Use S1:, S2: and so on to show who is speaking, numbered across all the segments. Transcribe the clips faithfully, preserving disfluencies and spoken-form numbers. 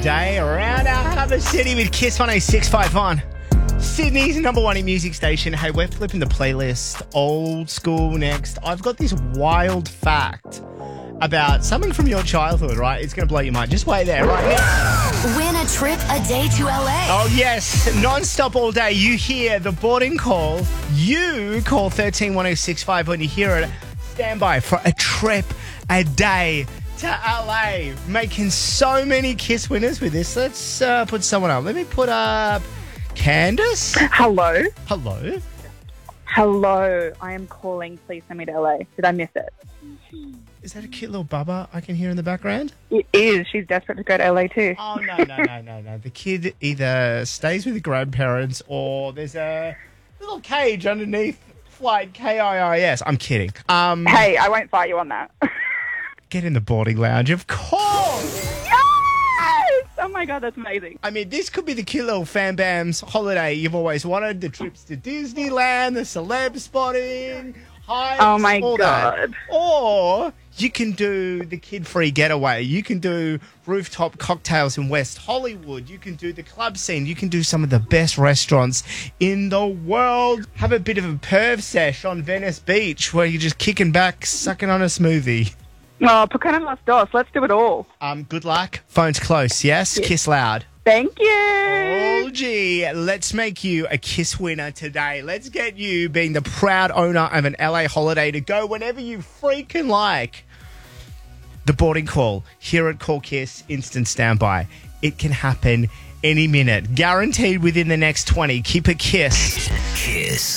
S1: day around our harbour city with Kiss one oh six point five one. Sydney's number one in music station. Hey, we're flipping the playlist old school next. I've got this wild fact about something from your childhood, right? It's going to blow your mind. Just wait there right now.
S2: Win a trip a day to L A.
S1: Oh, yes. Non-stop all day. You hear the boarding call. You call one three one oh six five when you hear it. Stand by for a trip a day to L A. Making so many Kiss winners with this. Let's uh, put someone up. Let me put up Candace.
S3: Hello.
S1: Hello.
S3: Hello. I am calling. Please send me to L A. Did I miss it?
S1: Is that a cute little bubba I can hear in the background?
S3: It is. She's desperate to go to L A too.
S1: Oh, no, no, no, no, no. The kid either stays with the grandparents or there's a little cage underneath flight K I I S. I'm kidding. Um,
S3: Hey, I won't fight you on that.
S1: Get in the boarding lounge, of course.
S3: Yes! Oh my God, that's amazing.
S1: I mean, this could be the cute little Fan Bam's holiday you've always wanted. The trips to Disneyland, the celeb spotting, hikes,
S3: Oh my
S1: all
S3: God.
S1: that. Or you can do the kid-free getaway. You can do rooftop cocktails in West Hollywood. You can do the club scene. You can do some of the best restaurants in the world. Have a bit of a perv sesh on Venice Beach where you're just kicking back, sucking on a smoothie.
S3: Oh, ¿por qué no las dos? Let's do it all.
S1: Um, good luck. Phone's close, yes?
S3: Yes.
S1: Kiss loud.
S3: Thank you.
S1: Oh, gee, let's make you a Kiss winner today. Let's get you being the proud owner of an L A holiday to go whenever you freaking like. The boarding call here at Call Kiss, instant standby. It can happen any minute. Guaranteed within the next twenty. Keep it Kiss.
S4: Kiss.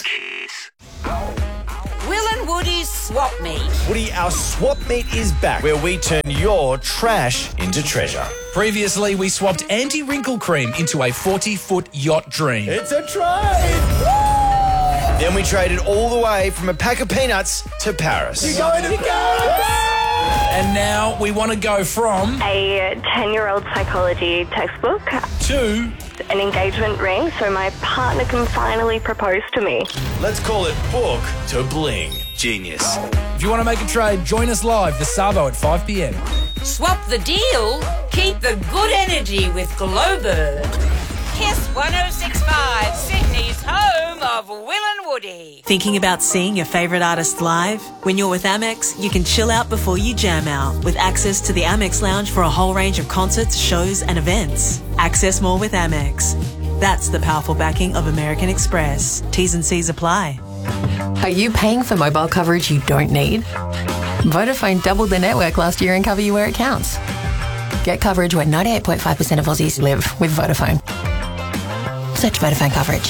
S2: Will and Woody's Swap Meet.
S4: Woody, our swap meet is back, where we turn your trash into treasure.
S5: Previously, we swapped anti-wrinkle cream into a forty-foot yacht dream.
S4: It's a trade! Then we traded all the way from a pack of peanuts to Paris. You're going to Paris!
S5: And now we want to go from
S6: A ten-year-old psychology textbook,
S5: to
S6: an engagement ring so my partner can finally propose to me.
S4: Let's call it book to bling. Genius.
S5: If you want to make a trade, join us live this Sabo at five p.m.
S2: Swap the deal. Keep the good energy with Glowbird. Kiss one oh six point five, Sydney's home of Will and Woody.
S7: Thinking about seeing your favourite artist live? When you're with Amex, you can chill out before you jam out with access to the Amex Lounge for a whole range of concerts, shows and events. Access more with Amex. That's the powerful backing of American Express. T's and C's apply.
S8: Are you paying for mobile coverage you don't need? Vodafone doubled their network last year and cover you where it counts. Get coverage where ninety-eight point five percent of Aussies live with Vodafone. Search Vodafone coverage.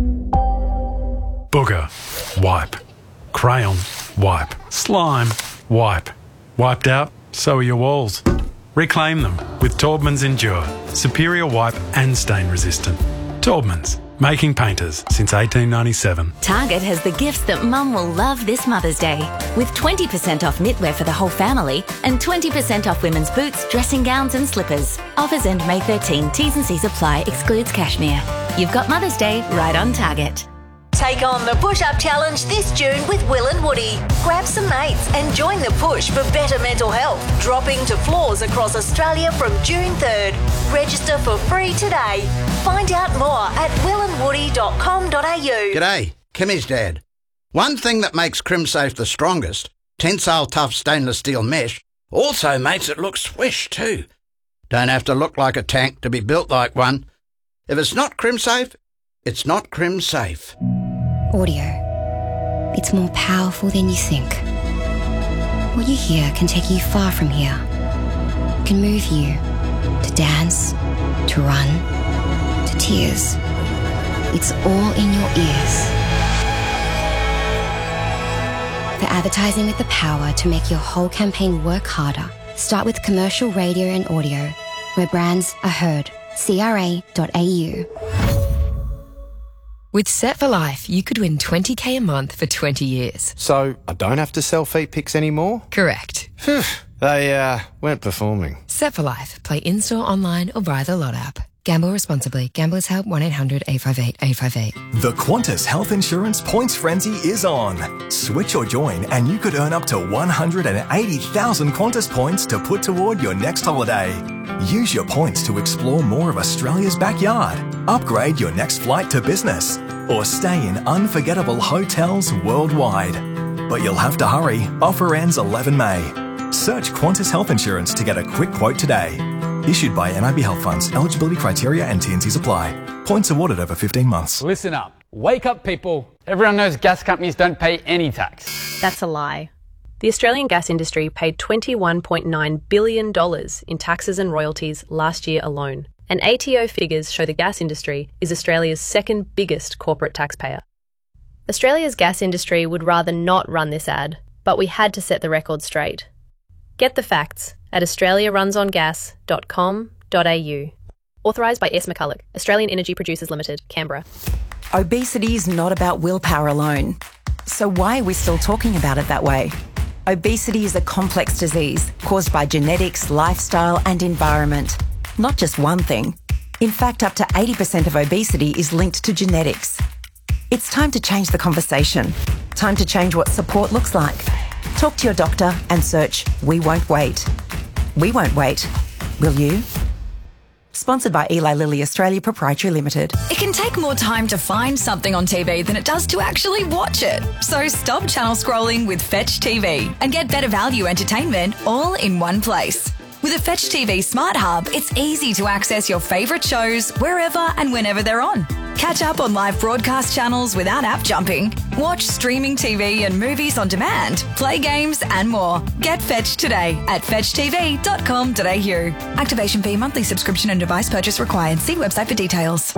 S9: Booger, wipe. Crayon, wipe. Slime, wipe. Wiped out, so are your walls. Reclaim them with Taubman's Endure. Superior wipe and stain resistant. Taubman's, making painters since eighteen ninety-seven.
S10: Target has the gifts that Mum will love this Mother's Day. With twenty percent off knitwear for the whole family and twenty percent off women's boots, dressing gowns and slippers. Offers end May thirteenth. T's and C's apply. Excludes cashmere. You've got Mother's Day right on Target.
S2: Take on the push-up challenge this June with Will and Woody. Grab some mates and join the push for better mental health. Dropping to floors across Australia from June third. Register for free today. Find out more at will and woody dot com dot a u.
S11: G'day, Kimmy's dad. One thing that makes CrimSafe the strongest, tensile tough stainless steel mesh, also makes it look swish too. Don't have to look like a tank to be built like one. If it's not CrimSafe, it's not CrimSafe.
S12: Audio. It's more powerful than you think. What you hear can take you far from here. Can move you to dance, to run, to tears. It's all in your ears. For advertising with the power to make your whole campaign work harder, start with commercial radio and audio, where brands are heard. C R A dot A U.
S13: With Set for Life, you could win twenty K a month for twenty years.
S14: So I don't have to sell feet pics anymore?
S13: Correct.
S14: Phew, they uh, weren't performing.
S13: Set for Life. Play in-store, online or via the Lot app. Gamble responsibly. Gamblers Help one eight hundred eight five eight eight five eight.
S15: The Qantas Health Insurance Points Frenzy is on. Switch or join and you could earn up to one hundred eighty thousand Qantas points to put toward your next holiday. Use your points to explore more of Australia's backyard, upgrade your next flight to business, or stay in unforgettable hotels worldwide. But you'll have to hurry. Offer ends eleven May. Search Qantas Health Insurance to get a quick quote today. Issued by N I B Health Funds. Eligibility criteria and T and Cs apply. Points awarded over fifteen months.
S16: Listen up. Wake up, people. Everyone knows gas companies don't pay any tax.
S17: That's a lie. The Australian gas industry paid twenty-one point nine billion dollars in taxes and royalties last year alone. And A T O figures show the gas industry is Australia's second biggest corporate taxpayer. Australia's gas industry would rather not run this ad, but we had to set the record straight. Get the facts at australia runs on gas dot com dot a u. Authorised by S. McCulloch, Australian Energy Producers Limited, Canberra.
S18: Obesity is not about willpower alone. So why are we still talking about it that way? Obesity is a complex disease caused by genetics, lifestyle and environment. Not just one thing. In fact, up to eighty percent of obesity is linked to genetics. It's time to change the conversation. Time to change what support looks like. Talk to your doctor and search We Won't Wait. We won't wait. Will you? Sponsored by Eli Lilly Australia Proprietary Limited.
S19: It can take more time to find something on T V than it does to actually watch it. So stop channel scrolling with Fetch T V and get better value entertainment all in one place. With a Fetch T V Smart Hub, it's easy to access your favourite shows wherever and whenever they're on. Catch up on live broadcast channels without app jumping. Watch streaming T V and movies on demand. Play games and more. Get Fetch today at fetch t v dot com dot a u. Activation fee, monthly subscription and device purchase required. See website for details.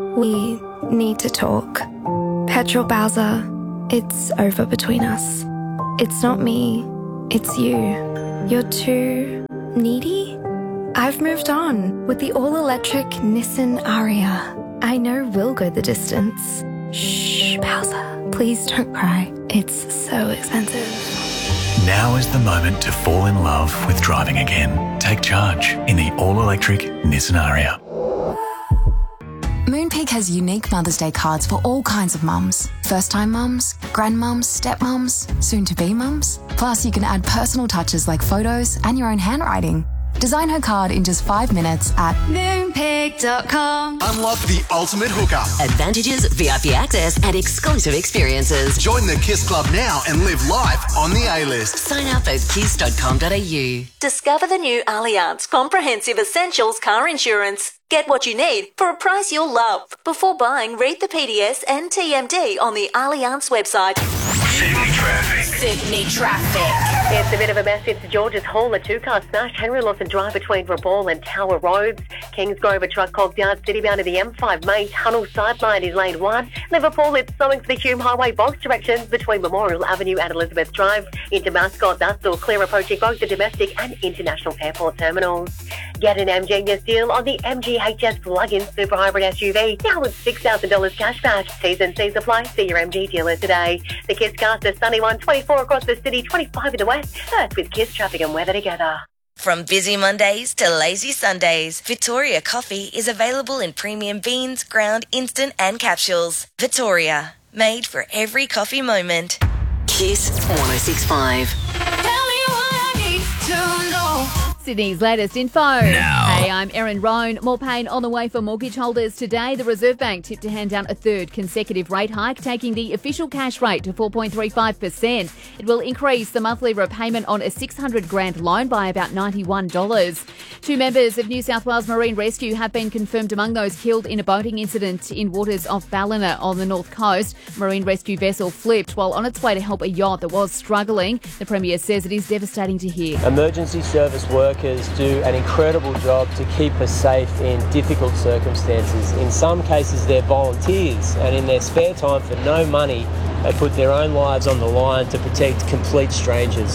S20: We need to talk. Petrol Bowser, it's over between us. It's not me, it's you. You're too needy? I've moved on with the all-electric Nissan Ariya. I know we'll go the distance. Shh, Bowser, please don't cry. It's so expensive.
S21: Now is the moment to fall in love with driving again. Take charge in the all-electric Nissan Ariya.
S22: Moonpig has unique Mother's Day cards for all kinds of mums. First-time mums, grandmums, stepmums, soon-to-be mums. Plus, you can add personal touches like photos and your own handwriting. Design her card in just five minutes at moonpig dot com.
S23: Unlock the ultimate hookup.
S24: Advantages, V I P access and exclusive experiences.
S23: Join the Kiss Club now and live life on the A-list.
S24: Sign up at kiss dot com dot a u.
S2: Discover the new Allianz Comprehensive Essentials Car Insurance. Get what you need for a price you'll love. Before buying, read the P D S and T M D on the Allianz website.
S23: Sydney traffic.
S24: Sydney traffic.
S25: It's a bit of a mess. It's George's Hall. A two-car smash. Henry Lawson Drive between Raball and Tower Roads. Kingsgrove, a truck called Yard City bound to the M five main tunnel sideline is lane one. Liverpool, it's slowing to the Hume Highway box direction between Memorial Avenue and Elizabeth Drive. Into Mascot, that's still clear approaching both the domestic and international airport terminals. Get an M Genius deal on the M G H S plug-in super hybrid S U V. Now with six thousand dollars cash back. T's and C's apply. See your M G dealer today. The Kiss Cast is sunny one, twenty-four across the city, twenty-five in the west. Earth with Kiss traffic and weather together.
S26: From busy Mondays to lazy Sundays, Victoria Coffee is available in premium beans, ground, instant and capsules. Victoria, made for every coffee moment.
S10: Kiss one oh six point five.
S27: Sydney's latest info.
S10: Now.
S27: Hey, I'm Erin Roan. More pain on the way for mortgage holders today. The Reserve Bank tipped to hand down a third consecutive rate hike, taking the official cash rate to four point three five percent. It will increase the monthly repayment on a six hundred grand loan by about ninety-one dollars. Two members of New South Wales Marine Rescue have been confirmed among those killed in a boating incident in waters off Ballina on the north coast. Marine rescue vessel flipped while on its way to help a yacht that was struggling. The Premier says it is devastating to hear.
S28: Emergency service workers do an incredible job to keep us safe in difficult circumstances. In some cases, they're volunteers, and in their spare time for no money, they put their own lives on the line to protect complete strangers.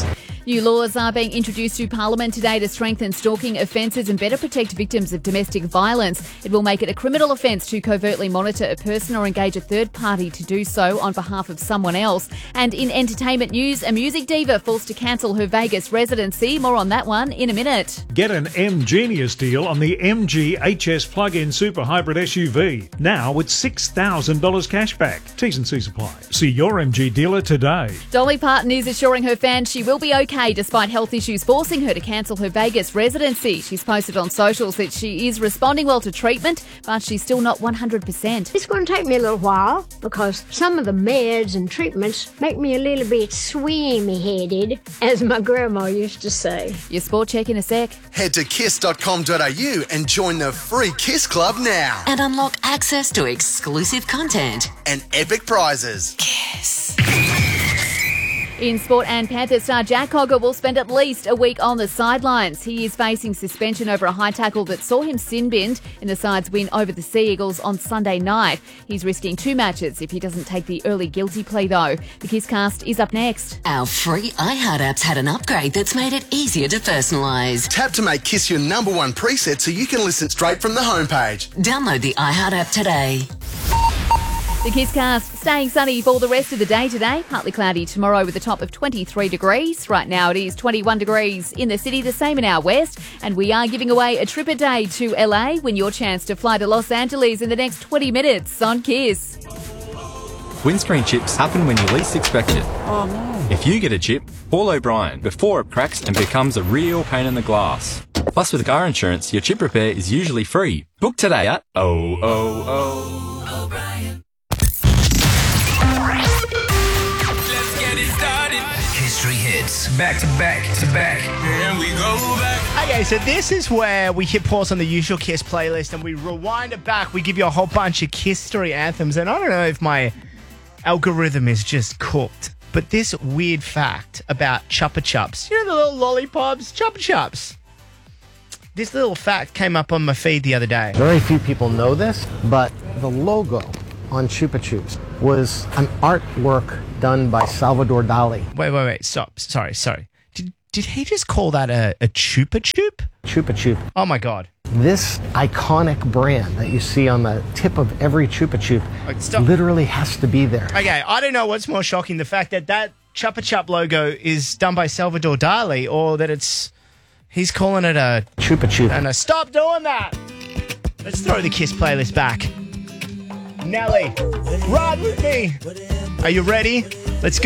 S27: New laws are being introduced to Parliament today to strengthen stalking offences and better protect victims of domestic violence. It will make it a criminal offence to covertly monitor a person or engage a third party to do so on behalf of someone else. And in entertainment news, a music diva forced to cancel her Vegas residency. More on that one in a minute.
S1: Get an M Genius deal on the M G H S plug-in super hybrid S U V. Now with six thousand dollars cash back. T's and C's apply. See your M G dealer today.
S27: Dolly Parton is assuring her fans she will be okay despite health issues forcing her to cancel her Vegas residency. She's posted on socials that she is responding well to treatment, but she's still not one hundred percent.
S3: It's going to take me a little while because some of the meds and treatments make me a little bit swimmy-headed, as my grandma used to say.
S27: Your sport check in a sec.
S23: Head to kiss dot com dot a u and join the free Kiss Club now.
S24: And unlock access to exclusive content
S23: and epic prizes.
S24: Kiss.
S27: In sport, and Panthers star Jack Cogger will spend at least a week on the sidelines. He is facing suspension over a high tackle that saw him sin-binned in the side's win over the Sea Eagles on Sunday night. He's risking two matches if he doesn't take the early guilty plea, though. The Kisscast is up next.
S24: Our free iHeart app's had an upgrade that's made it easier to personalise.
S23: Tap to make Kiss your number one preset so you can listen straight from the homepage.
S24: Download the iHeart app today.
S27: The Kisscast staying sunny for the rest of the day today. Partly cloudy tomorrow with a top of twenty-three degrees. Right now it is twenty-one degrees in the city, the same in our west. And we are giving away a trip a day to L A. Win your chance to fly to Los Angeles in the next twenty minutes on Kiss.
S4: Windscreen chips happen when you least expect it.
S5: Oh no.
S4: If you get a chip, call O'Brien before it cracks and becomes a real pain in the glass. Plus with car insurance, your chip repair is usually free. Book today at oh oh oh O'Brien.
S6: History hits. Back to back to back. And we go back.
S7: Okay, so this is where we hit pause on the usual Kiss playlist and we rewind it back. We give you a whole bunch of Kiss-story anthems. And I don't know if my algorithm is just cooked, but this weird fact about Chupa Chups. You know the little lollipops? Chupa Chups. This little fact came up on my feed the other day.
S8: Very few people know this, but the logo on Chupa Chups was an artwork done by Salvador Dali.
S7: Wait, wait, wait. Stop. Sorry, sorry. Did, did he just call that a, a Chupa Chup?
S8: Chupa Chup.
S7: Oh, my God.
S8: This iconic brand that you see on the tip of every Chupa Chup
S7: Like,
S8: literally has to be there.
S7: Okay, I don't know what's more shocking, the fact that that Chupa Chup logo is done by Salvador Dali or that it's... He's calling it a...
S8: Chupa Chup.
S7: And a, stop doing that! Let's throw the Kiss playlist back. Nelly, ride with me. Are you ready?